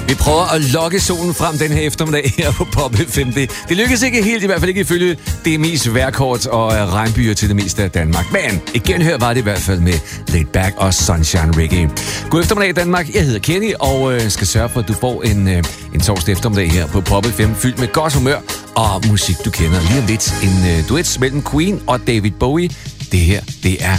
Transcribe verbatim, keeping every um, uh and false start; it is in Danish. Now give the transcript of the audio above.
Vi prøver at lokke solen frem den her eftermiddag her på Pop F M. Det, det lykkes ikke helt, i hvert fald ikke ifølge det mest vejrkort og regnbyer til det meste af Danmark. Men et genhør var det i hvert fald med Laid Back og Sunshine Reggae. God eftermiddag Danmark, jeg hedder Kenny og øh, skal sørge for, at du får en, øh, en torsdag eftermiddag her på Pop F M fyldt med godt humør og musik, du kender. Lige om lidt en øh, duet mellem Queen og David Bowie. Det her, det er